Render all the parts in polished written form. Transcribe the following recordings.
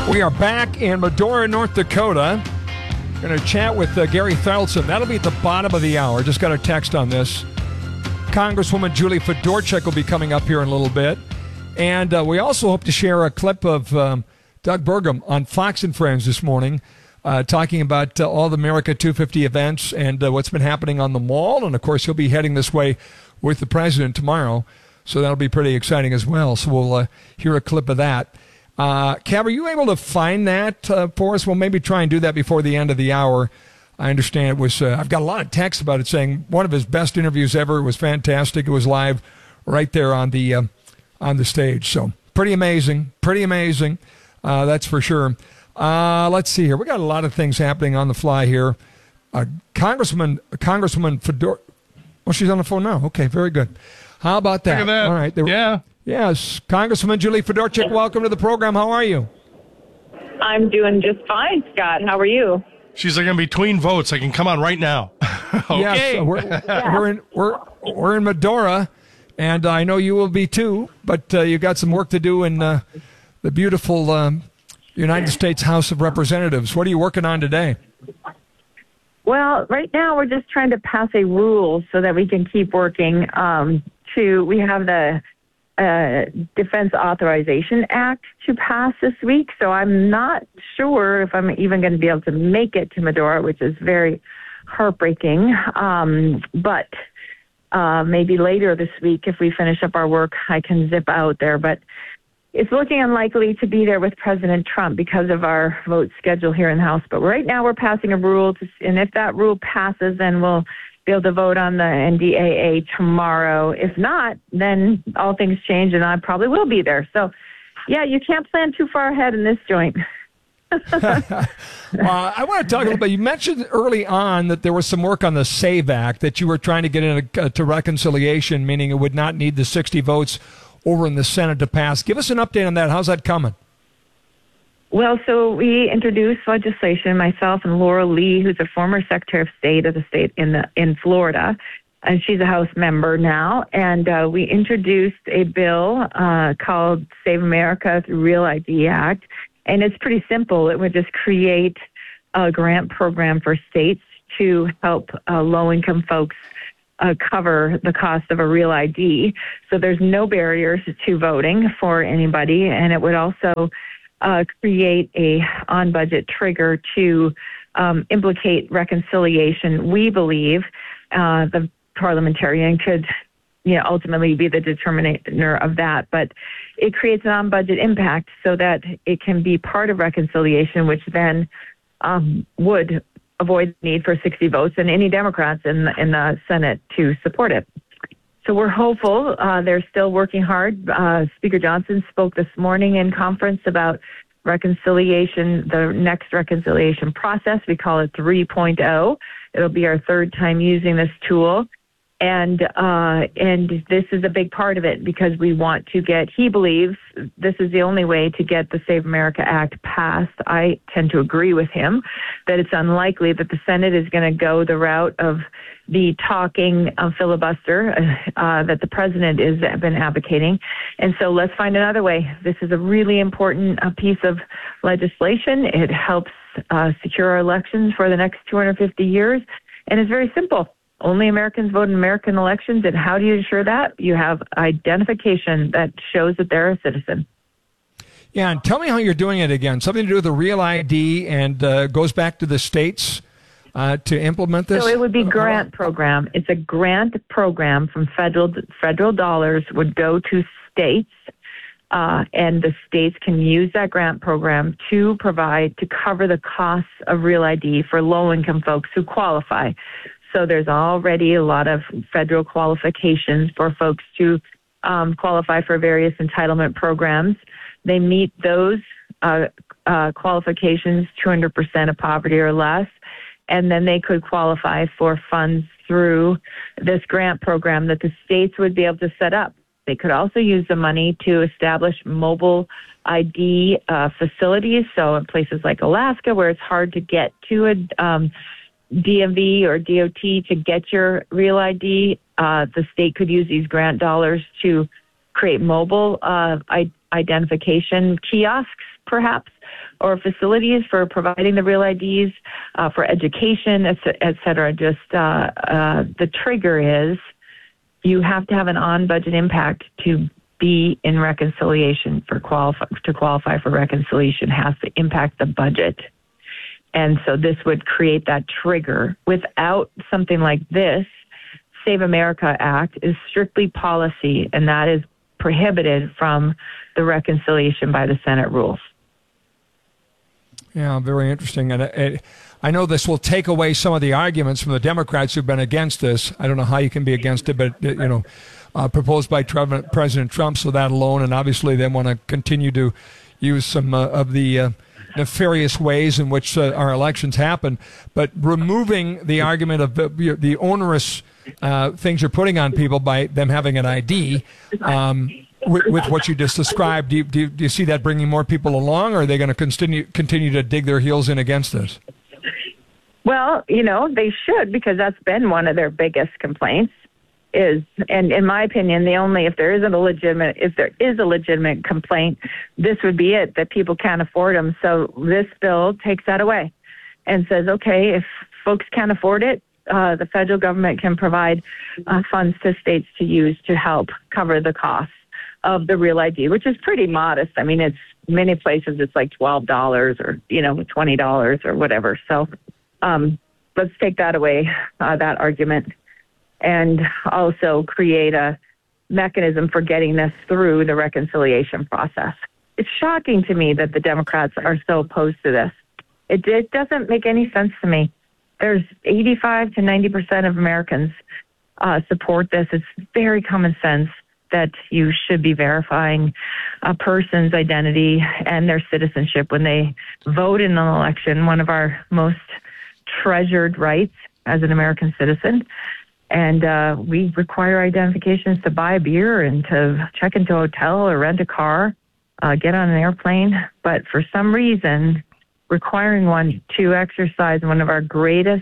We are back in Medora, North Dakota. Going to chat with Gary Tharaldson. That'll be at the bottom of the hour. Just got a text on this. Congresswoman Julie Fedorchak will be coming up here in a little bit. And we also hope to share a clip of Doug Burgum on Fox and Friends this morning, talking about all the America 250 events and what's been happening on the mall. And, of course, he'll be heading this way with the president tomorrow. So that'll be pretty exciting as well. So we'll hear a clip of that. Cav, are you able to find that for us? We'll maybe try and do that before the end of the hour. I understand it was, I've got a lot of texts about it saying one of his best interviews ever. It was fantastic. It was live right there on the stage. So pretty amazing. That's for sure. Let's see here. We got a lot of things happening on the fly here. Congresswoman Fedor. Oh, she's on the phone now. Okay, very good. How about that? Look at that. All right. Yeah. Yes. Congresswoman Julie Fedorchak, welcome to the program. How are you? I'm doing just fine, Scott. How are you? She's like, in between votes. I can come on right now. Okay. Yes, we're in Medora, and I know you will be too, but you got some work to do in the beautiful United States House of Representatives. What are you working on today? Well, right now we're just trying to pass a rule so that we can keep working. We have the Defense Authorization Act to pass this week, so I'm not sure if I'm even going to be able to make it to Medora, which is very heartbreaking. But maybe later this week, if we finish up our work, I can zip out there. But it's looking unlikely to be there with President Trump because of our vote schedule here in the House. But right now we're passing a rule, and if that rule passes, then we'll be able to vote on the NDAA tomorrow. If not, then all things change, and I probably will be there. So, yeah, you can't plan too far ahead in this joint. I want to talk a little bit. You mentioned early on that there was some work on the SAVE Act that you were trying to get to reconciliation, meaning it would not need the 60 votes over in the Senate to pass. Give us an update on that. How's that coming? Well, so we introduced legislation, myself and Laura Lee, who's a former Secretary of State of the state in Florida, and she's a House member now. And we introduced a bill called Save America Through Real ID Act. And it's pretty simple. It would just create a grant program for states to help low-income folks cover the cost of a real ID. So there's no barriers to voting for anybody. And it would also create a on-budget trigger to implicate reconciliation. We believe the parliamentarian could ultimately be the determiner of that, but it creates an on-budget impact so that it can be part of reconciliation, which then would avoid the need for 60 votes and any Democrats in the Senate to support it. So we're hopeful. They're still working hard. Speaker Johnson spoke this morning in conference about reconciliation, the next reconciliation process. We call it 3.0. It'll be our third time using this tool. And this is a big part of it because we want to he believes this is the only way to get the Save America Act passed. I tend to agree with him that it's unlikely that the Senate is going to go the route of the talking filibuster that the president has been advocating. And so let's find another way. This is a really important piece of legislation. It helps secure our elections for the next 250 years. And it's very simple. Only Americans vote in American elections. And how do you ensure that? You have identification that shows that they're a citizen. Yeah, and tell me how you're doing it again. Something to do with the Real ID and goes back to the states to implement this? So it would be grant program. It's a grant program from federal dollars would go to states, and the states can use that grant program to cover the costs of Real ID for low-income folks who qualify. So there's already a lot of federal qualifications for folks to qualify for various entitlement programs. They meet those qualifications, 200% of poverty or less, and then they could qualify for funds through this grant program that the states would be able to set up. They could also use the money to establish mobile ID facilities. So in places like Alaska, where it's hard to get to a DMV or DOT to get your Real ID, the state could use these grant dollars to create mobile identification kiosks, perhaps, or facilities for providing the real IDs, for education, et cetera. Just the trigger is you have to have an on-budget impact to be in reconciliation to qualify for reconciliation has to impact the budget. And so this would create that trigger. Without something like this, Save America Act is strictly policy, and that is prohibited from the reconciliation by the Senate rules. Yeah, very interesting. And I know this will take away some of the arguments from the Democrats who've been against this. I don't know how you can be against it, but, proposed by President Trump, so that alone. And obviously they want to continue to use some of the nefarious ways in which our elections happen. But removing the argument of the onerous things you're putting on people by them having an ID, with what you just described, do you see that bringing more people along, or are they going to continue to dig their heels in against this? Well, they should, because that's been one of their biggest complaints. And in my opinion, if there is a legitimate complaint, this would be it, that people can't afford them. So this bill takes that away and says, okay, if folks can't afford it, the federal government can provide funds to states to use to help cover the costs of the real ID, which is pretty modest. I mean, it's many places it's like $12 or $20 or whatever. So let's take that away, that argument, and also create a mechanism for getting this through the reconciliation process. It's shocking to me that the Democrats are so opposed to this. It doesn't make any sense to me. There's 85 to 90% of Americans support this. It's very common sense that you should be verifying a person's identity and their citizenship when they vote in an election, one of our most treasured rights as an American citizen. And we require identifications to buy a beer and to check into a hotel or rent a car, get on an airplane. But for some reason, requiring one to exercise one of our greatest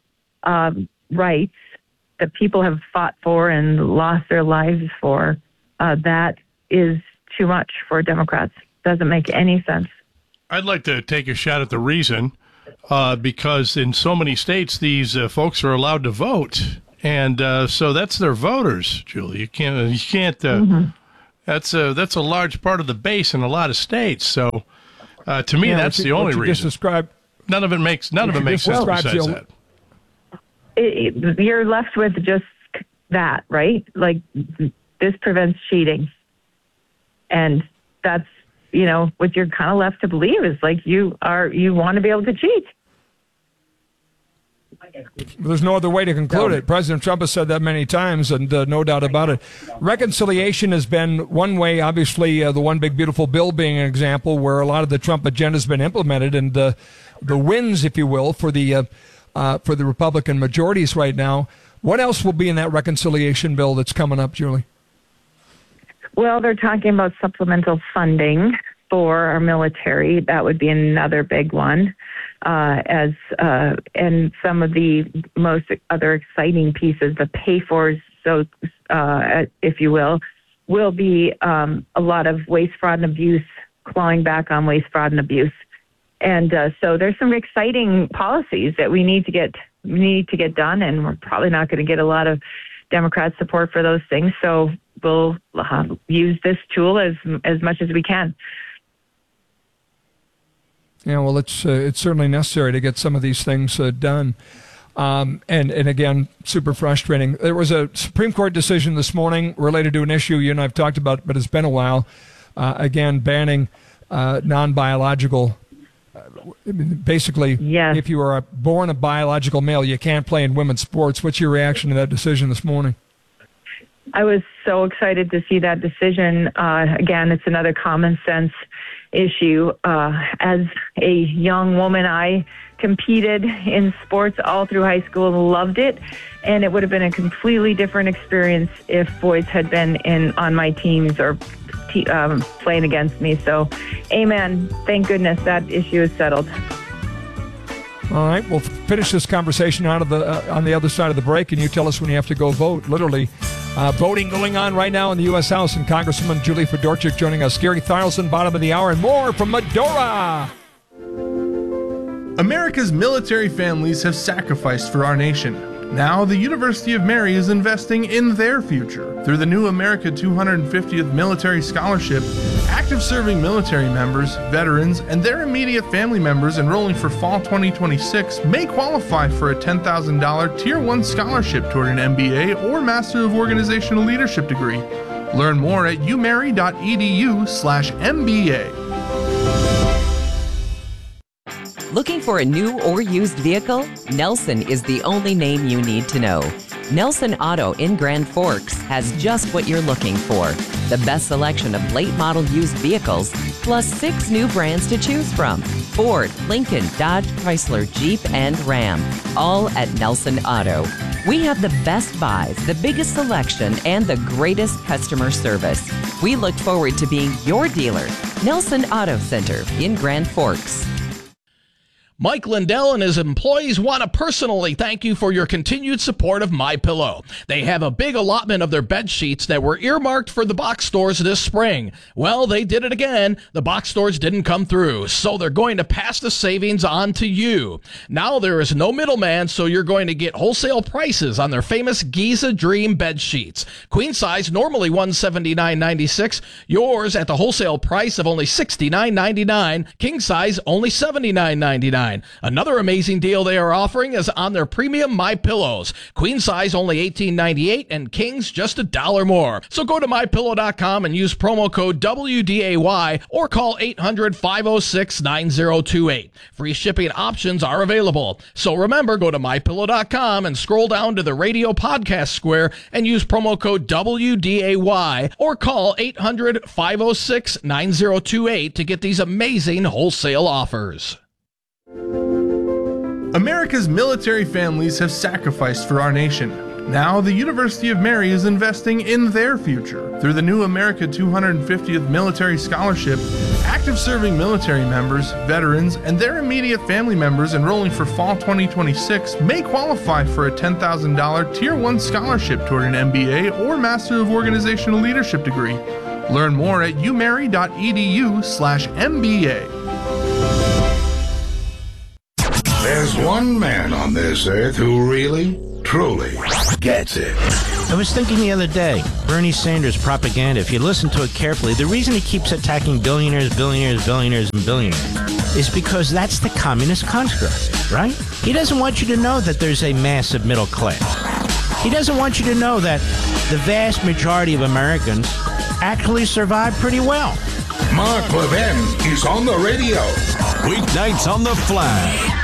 rights that people have fought for and lost their lives for, that is too much for Democrats. Doesn't make any sense. I'd like to take a shot at the reason, because in so many states, these folks are allowed to vote. And so that's their voters, Julie. You can't. Mm-hmm. That's a large part of the base in a lot of states. So to me, that's the only reason. None of it makes sense besides that. You're left with just that, right? Like, this prevents cheating. And that's, what you're kind of left to believe is like you want to be able to cheat. There's no other way to conclude it. President Trump has said that many times, and no doubt about it. Reconciliation has been one way, obviously, the One Big Beautiful Bill being an example where a lot of the Trump agenda has been implemented, and the wins, if you will, for the Republican majorities right now. What else will be in that reconciliation bill that's coming up, Julie? Well, they're talking about supplemental funding for our military. That would be another big one. And some of the most other exciting pieces, the pay-fors, so if you will be a lot of waste, fraud, and abuse, clawing back on waste, fraud, and abuse. And so there's some exciting policies that we need to get done, and we're probably not going to get a lot of Democrat support for those things. So we'll use this tool as much as we can. Yeah, well, it's certainly necessary to get some of these things done. And again, super frustrating. There was a Supreme Court decision this morning related to an issue you and I've talked about, but it's been a while. Again, banning non-biological. Basically, yes. If you are born a biological male, you can't play in women's sports. What's your reaction to that decision this morning? I was so excited to see that decision. Again, it's another common sense issue. As a young woman, I competed in sports all through high school and loved it. And it would have been a completely different experience if boys had been on my teams or playing against me. So, amen. Thank goodness that issue is settled. All right, we'll finish this conversation on the other side of the break, and you tell us when you have to go vote. Literally, voting going on right now in the U.S. House, and Congresswoman Julie Fedorchak joining us. Gary Thorelson, bottom of the hour, and more from Medora. America's military families have sacrificed for our nation. Now, the University of Mary is investing in their future. Through the new America 250th Military Scholarship, active serving military members, veterans, and their immediate family members enrolling for fall 2026 may qualify for a $10,000 Tier 1 scholarship toward an MBA or Master of Organizational Leadership degree. Learn more at umary.edu/MBA. Looking for a new or used vehicle? Nelson is the only name you need to know. Nelson Auto in Grand Forks has just what you're looking for. The best selection of late model used vehicles, plus 6 new brands to choose from. Ford, Lincoln, Dodge, Chrysler, Jeep, and Ram. All at Nelson Auto. We have the best buys, the biggest selection, and the greatest customer service. We look forward to being your dealer. Nelson Auto Center in Grand Forks. Mike Lindell and his employees want to personally thank you for your continued support of MyPillow. They have a big allotment of their bed sheets that were earmarked for the box stores this spring. Well, they did it again. The box stores didn't come through, so they're going to pass the savings on to you. Now there is no middleman, so you're going to get wholesale prices on their famous Giza Dream bed sheets. Queen size, normally $179.96. Yours at the wholesale price of only $69.99. King size, only $79.99. Another amazing deal they are offering is on their premium MyPillows. Queen size only $18.98 and kings just $1 more. So go to MyPillow.com and use promo code WDAY or call 800-506-9028. Free shipping options are available. So remember, go to MyPillow.com and scroll down to the radio podcast square and use promo code WDAY or call 800-506-9028 to get these amazing wholesale offers. America's military families have sacrificed for our nation. Now, the University of Mary is investing in their future. Through the new America 250th Military Scholarship, active serving military members, veterans, and their immediate family members enrolling for fall 2026 may qualify for a $10,000 Tier 1 scholarship toward an MBA or Master of Organizational Leadership degree. Learn more at umary.edu/MBA. There's one man on this earth who really, truly gets it. I was thinking the other day, Bernie Sanders' propaganda, if you listen to it carefully, the reason he keeps attacking billionaires, and billionaires is because that's the communist construct, right? He doesn't want you to know that there's a massive middle class. He doesn't want you to know that the vast majority of Americans actually survive pretty well. Mark Levin is on the radio. Weeknights on the Flash.